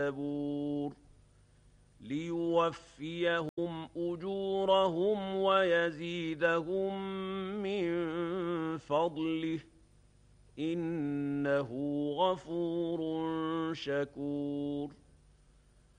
زبور ليوفيهم أجورهم ويزيدهم من فضله إنه غفور شكور